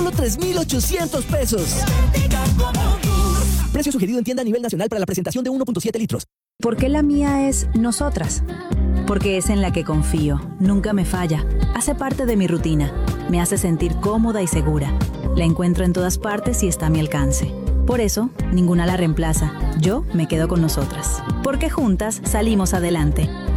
solo 3,800 pesos. Precio sugerido en tienda a nivel nacional para la presentación de 1.7 litros. ¿Por qué la mía es Nosotras? Porque es en la que confío, nunca me falla, hace parte de mi rutina, me hace sentir cómoda y segura. La encuentro en todas partes y está a mi alcance. Por eso, ninguna la reemplaza. Yo me quedo con Nosotras. Porque juntas salimos adelante.